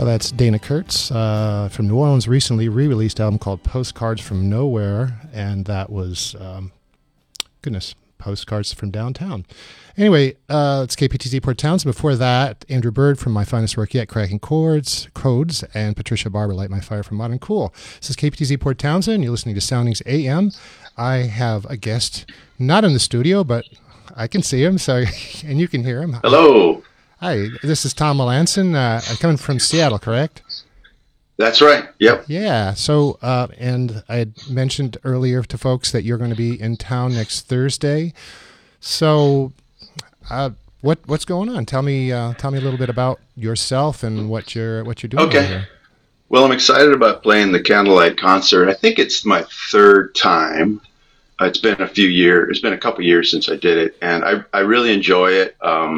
Well, that's Dana Kurtz from New Orleans, recently re-released album called Postcards from Nowhere, and that was, Postcards from Downtown. Anyway, it's KPTZ Port Townsend. Before that, Andrew Bird from My Finest Work Yet, Cracking Codes, and Patricia Barber, Light My Fire from Modern Cool. This is KPTZ Port Townsend. You're listening to Soundings AM. I have a guest, not in the studio, but I can see him, so and you can hear him. Hello. Hi, this is Tom Melanson, coming from Seattle, correct? That's right. Yep. Yeah. So, and I had mentioned earlier to folks that you're going to be in town next Thursday. So, what's going on? Tell me a little bit about yourself and what you're doing. Okay. Here. Well, I'm excited about playing the Candlelight concert. I think it's my third time. It's been a few years. It's been a couple years since I did it, and I really enjoy it.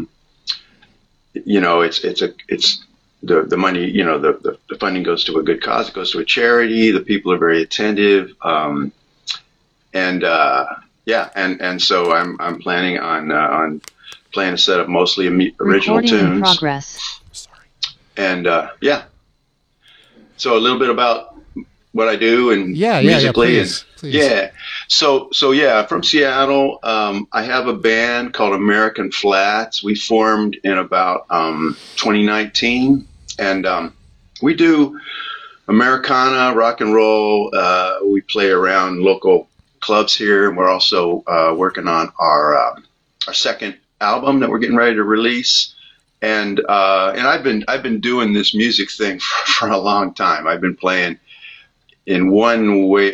It's the money, the funding goes to a good cause. It goes to a charity. The people are very attentive. And so I'm planning on playing a set of mostly original Recording tunes. in progress. Sorry. And so a little bit about what I do and musically. Please. Yeah. So from Seattle. I have a band called American Flats. We formed in about 2019, and we do Americana, rock and roll. We play around local clubs here, and we're also working on our second album that we're getting ready to release. And I've been doing this music thing for a long time. I've been playing in one way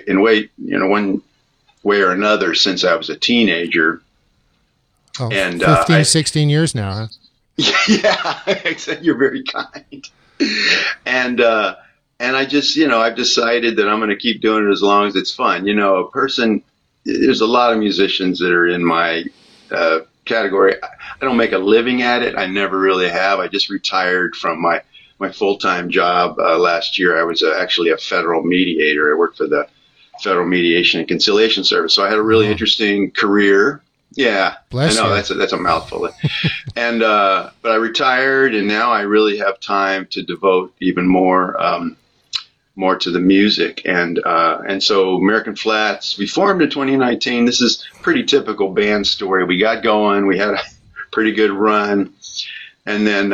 or another since I was a teenager. Oh, and 16 years now, huh? Yeah, you're very kind. And I just, I've decided that I'm going to keep doing it as long as it's fun. There's a lot of musicians that are in my category. I don't make a living at it. I never really have. I just retired from my full-time job last year. I was actually a federal mediator. I worked for the Federal Mediation and Conciliation Service. So I had a really interesting career. Yeah, Bless I know you. that's a mouthful. And but I retired, and now I really have time to devote even more to the music. And so American Flats, we formed in 2019. This is pretty typical band story. We got going. We had a pretty good run. And then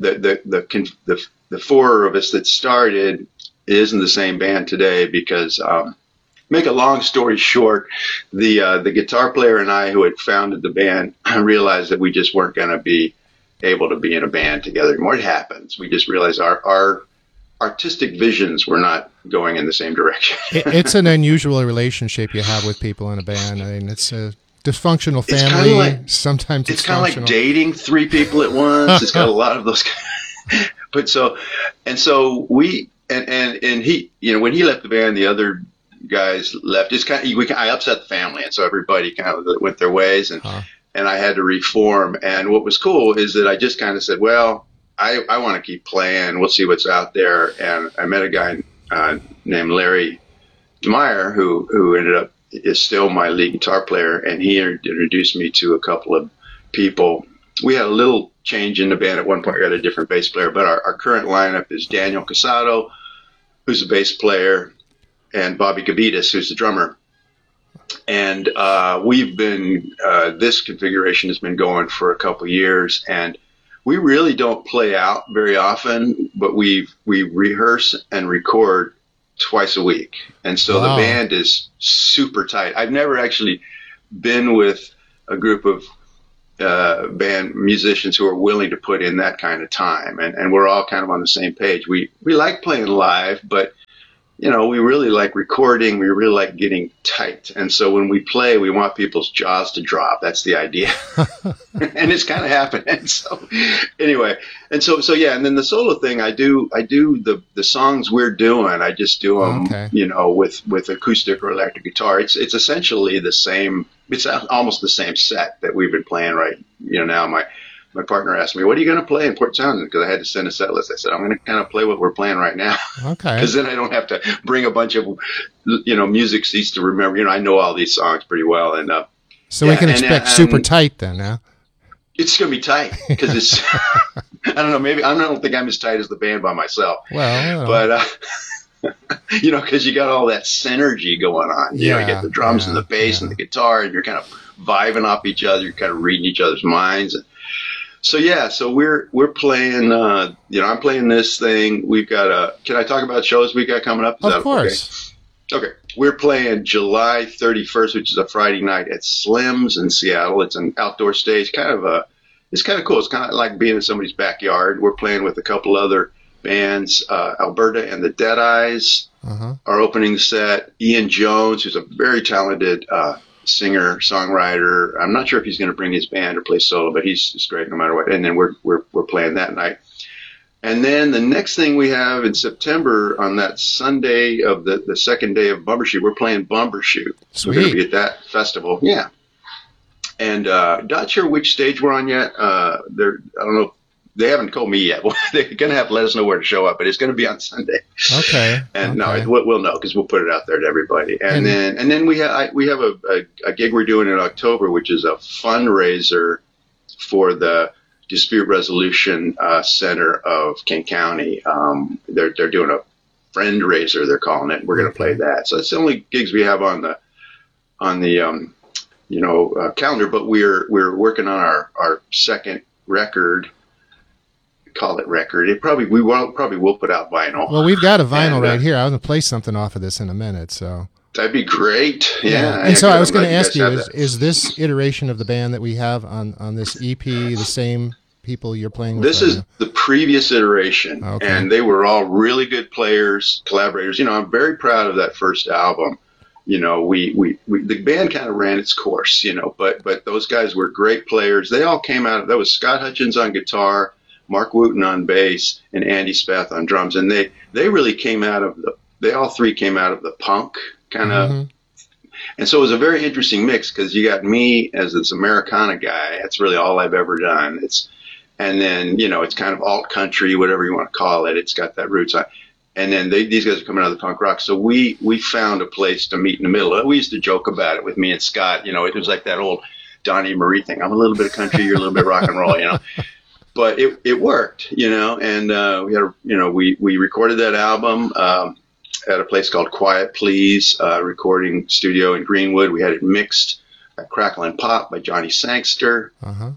the four of us that started isn't the same band today because, make a long story short, the guitar player and I, who had founded the band, realized that we just weren't going to be able to be in a band together anymore. It happens. We just realized our artistic visions were not going in the same direction. It's an unusual relationship you have with people in a band. I mean, it's a dysfunctional family. Sometimes it's kind of like dating three people at once. It's got a lot of those. But so we and he, when he left the band, the other guys left. It's kind of, I upset the family, and so everybody kind of went their ways, and I had to reform. And what was cool is that I just kind of said, well, I want to keep playing. We'll see what's out there. And I met a guy named Larry Meyer who ended up is still my lead guitar player, and he introduced me to a couple of people. We had a little change in the band at one point. We had a different bass player, but our current lineup is Daniel Casado, who's a bass player, and Bobby Gavitas, who's the drummer. And we've been this configuration has been going for a couple of years, and we really don't play out very often, but we rehearse and record twice a week. And so the band is super tight. I've never actually been with a group of band musicians who are willing to put in that kind of time. And we're all kind of on the same page. We like playing live, but we really like recording. We really like getting tight. And so when we play, we want people's jaws to drop. That's the idea. And it's kind of happening. So anyway, and so yeah. And then the solo thing, I do the songs we're doing. I just do them, with acoustic or electric guitar. It's essentially the same. It's almost the same set that we've been playing right. Now my partner asked me, what are you going to play in Port Townsend? Because I had to send a set list. I said, I'm going to kind of play what we're playing right now. Okay. Because then I don't have to bring a bunch of, music sheets to remember. I know all these songs pretty well. And so we can expect super tight then, huh? It's going to be tight because it's I don't know. Maybe I don't think I'm as tight as the band by myself. Well, but because you got all that synergy going on. You get the drums and the bass and the guitar, and you're kind of vibing off each other. You're kind of reading each other's minds. So we're playing. I'm playing this thing. We've got Can I talk about shows we got coming up? Of course. Okay. We're playing July 31st, which is a Friday night at Slim's in Seattle. It's an outdoor stage. It's kind of cool. It's kind of like being in somebody's backyard. We're playing with a couple other bands. Alberta and the Deadeyes are opening the set. Ian Jones, who's a very talented singer, songwriter. I'm not sure if he's going to bring his band or play solo, but he's great no matter what. And then we're playing that night. And then the next thing we have in September, on that Sunday of the second day of Bumbershoot, we're playing Bumbershoot. Sweet. We're going to be at that festival. Yeah. And not sure which stage we're on yet. I don't know. They haven't told me yet. They're going to have to let us know where to show up, but it's going to be on Sunday. Okay. And no, we'll know because we'll put it out there to everybody. And then we have a gig we're doing in October, which is a fundraiser for the Dispute Resolution Center of King County. They're doing a friend raiser, they're calling it. We're going to play that. So it's the only gigs we have on the calendar. But we're working on our second record. Call it record. We will put out vinyl. Well, we've got a vinyl right here. I'm going to play something off of this in a minute. So that'd be great. Yeah. And so I was going to ask you, is this iteration of the band that we have on this EP the same people you're playing with? This is the previous iteration, and they were all really good players, collaborators. I'm very proud of that first album. The band kind of ran its course, but those guys were great players. They all came out. That was Scott Hutchins on guitar, Mark Wooten on bass, and Andy Spath on drums. And they really came out of they all three came out of the punk kind of. And so it was a very interesting mix because you got me as this Americana guy. That's really all I've ever done. And then, it's kind of alt country, whatever you want to call it. It's got that roots on. And then these guys are coming out of the punk rock. So we found a place to meet in the middle. We used to joke about it with me and Scott. It was like that old Donnie Marie thing. I'm a little bit of country, you're a little bit of rock and roll, But it worked, and we recorded that album at a place called Quiet Please recording studio in Greenwood. We had it mixed at Crackle and Pop by Johnny Sangster.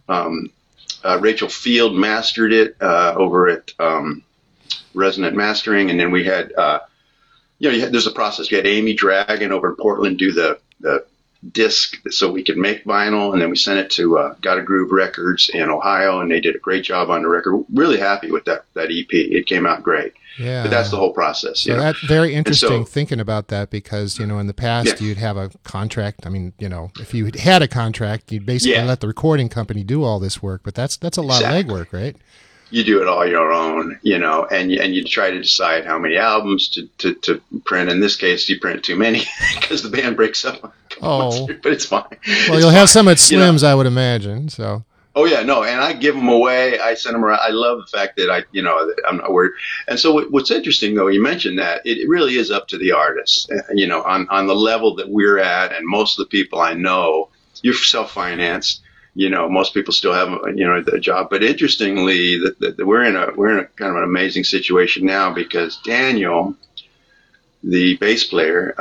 Rachel Field mastered it over at Resonant Mastering, and then we had there's a process. We had Amy Dragon over in Portland do the disc so we could make vinyl, and then we sent it to Gotta Groove Records in Ohio, and they did a great job on the record. Really happy with that EP. It came out great. Yeah. But that's the whole process. So that's very interesting thinking about that because, in the past you'd have a contract. I mean, if you had a contract, you'd basically let the recording company do all this work, but that's a lot of legwork, right? You do it all your own, and you try to decide how many albums to print. In this case, you print too many because the band breaks up. But it's fine. Well, you'll have some at Slim's, I would imagine. So. Oh yeah, no, and I give them away. I send them around. I love the fact that I'm not worried. And so what's interesting, though, you mentioned that it really is up to the artist. On the level that we're at, and most of the people I know, you're self-financed. Most people still have a job. But interestingly, that we're in a kind of an amazing situation now because Daniel, the bass player,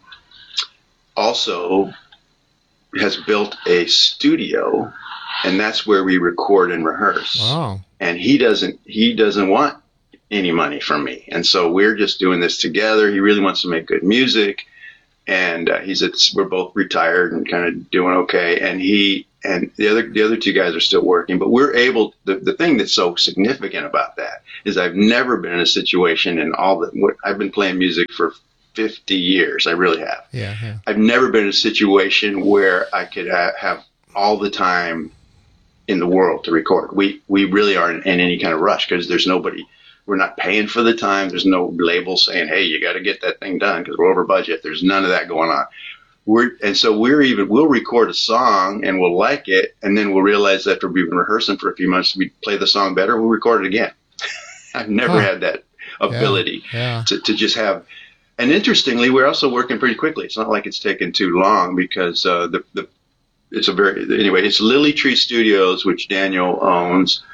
also has built a studio. And that's where we record and rehearse. Wow. And he doesn't want any money from me. And so we're just doing this together. He really wants to make good music. And we're both retired and kind of doing okay. And the other two guys are still working. But we're able, the thing that's so significant about that is I've never been in a situation I've been playing music for 50 years. I really have. Yeah. I've never been in a situation where I could have all the time in the world to record. We really aren't in any kind of rush because there's nobody. We're not paying for the time. There's no label saying, "Hey, you got to get that thing done because we're over budget." There's none of that going on. We'll record a song and we'll like it, and then we'll realize after we've been rehearsing for a few months, we play the song better. We'll record it again. I've never had that ability to just have. And interestingly, we're also working pretty quickly. It's not like it's taken too long because it's Lily Tree Studios, which Daniel owns,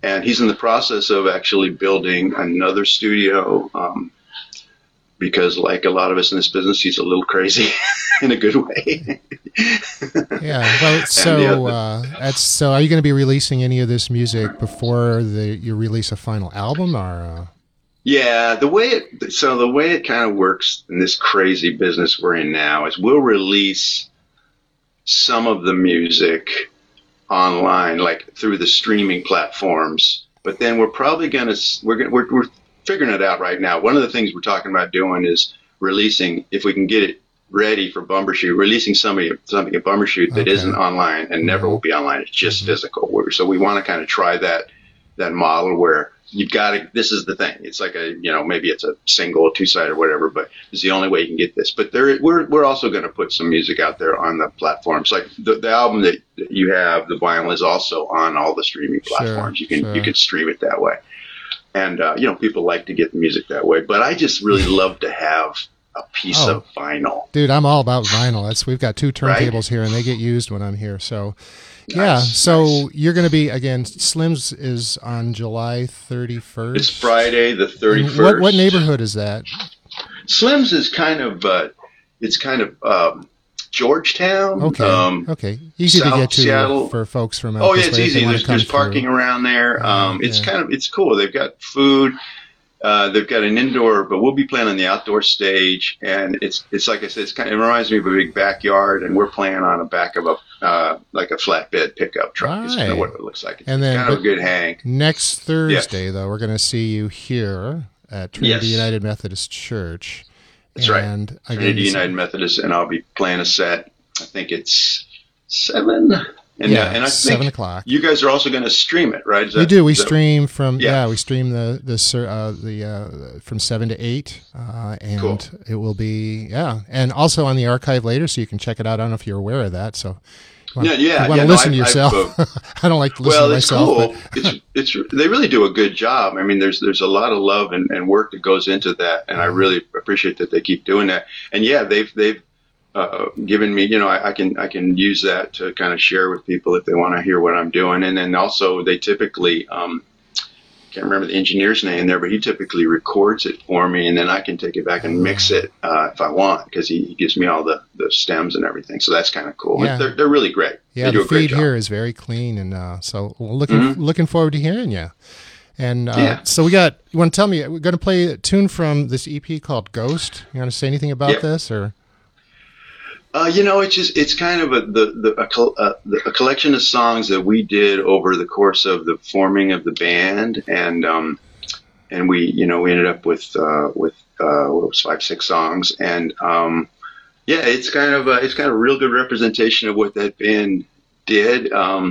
and he's in the process of actually building another studio. Because like a lot of us in this business, he's a little crazy in a good way. Yeah. Well, so are you going to be releasing any of this music before you release a final album, or? Yeah, the way it kind of works in this crazy business we're in now is we'll release some of the music online, like through the streaming platforms, but then we're probably we're figuring it out right now. One of the things we're talking about doing is releasing, if we can get it ready for Bumbershoot, releasing something at Bumbershoot that isn't online and never will be online. It's just physical. So we want to kind of try that model where you've got to, this is the thing. It's like maybe it's a single, two-sided or whatever, but it's the only way you can get this. But we're also going to put some music out there on the platforms. Like the album that you have, the vinyl, is also on all the streaming platforms. You can stream it that way. And, people like to get the music that way. But I just really love to have a piece of vinyl. Dude, I'm all about vinyl. We've got 2 turntables here, and they get used when I'm here. So, nice. You're going to be, again, Slim's is on July 31st. It's Friday the 31st. What neighborhood is that? Slim's is kind of Georgetown. Okay. Easy to get to Seattle. For folks from it's easy. There's parking around there. It's cool. They've got food. They've got an indoor, but we'll be playing on the outdoor stage, and it's like I said, it reminds me of a big backyard, and we're playing on the back of like a flatbed pickup truck. Right. Is kind of what it looks like. It's kind of a good hang. Next Thursday, though, we're going to see you here at Trinity United Methodist Church. That's right. Trinity United Methodist, and I'll be playing a set. I think it's 7. And I think 7 o'clock. You guys are also going to stream it, right? We do. We stream from we stream the from 7 to 8, and cool. It will be and also on the archive later, so you can check it out. I don't know if you're aware of that. So you want to listen to yourself. I don't like to listen to myself. Well, it's cool. They really do a good job. I mean, there's a lot of love and work that goes into that, and I really appreciate that they keep doing that. And they've given me, I can use that to kind of share with people if they want to hear what I'm doing. And then also they typically, can't remember the engineer's name there, but he typically records it for me, and then I can take it back and mix it if I want, because he gives me all the stems and everything. So that's kind of cool. Yeah. They're really great. Yeah, the feed here is very clean, and so looking forward to hearing you. And so you want to tell me, we're going to play a tune from this EP called Ghost. You want to say anything about this, or? It's kind of a collection of songs that we did over the course of the forming of the band, and we ended up with 5-6 songs, and it's kind of a real good representation of what that band did,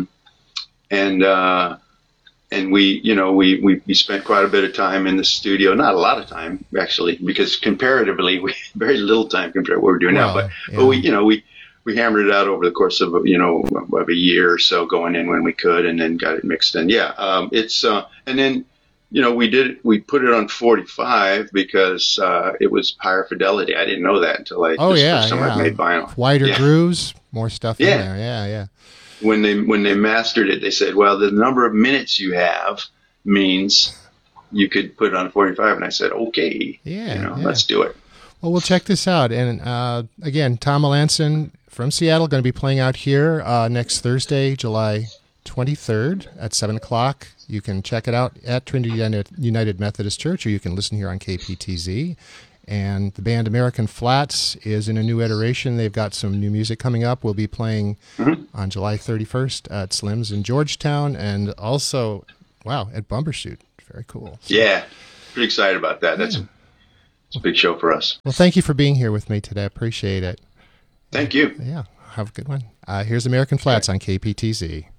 and we spent quite a bit of time in the studio. Not a lot of time, actually, because comparatively, very little time compared to what we're doing now. But we hammered it out over the course of a year or so, going in when we could, and then got it mixed in. And then we put it on 45 because it was higher fidelity. I didn't know that until I made vinyl. Wider grooves, more stuff in there. Yeah. When they mastered it, they said, well, the number of minutes you have means you could put it on 45. And I said, okay, let's do it. Well, we'll check this out. And again, Tom Melanson from Seattle, going to be playing out here next Thursday, July 23rd at 7 o'clock. You can check it out at Trinity United Methodist Church, or you can listen here on KPTZ. And the band American Flats is in a new iteration. They've got some new music coming up. We'll be playing on July 31st at Slim's in Georgetown, and also, at Bumbershoot. Very cool. So, pretty excited about that. It's a big show for us. Well, thank you for being here with me today. I appreciate it. Thank you. Yeah, have a good one. Here's American Flats on KPTZ.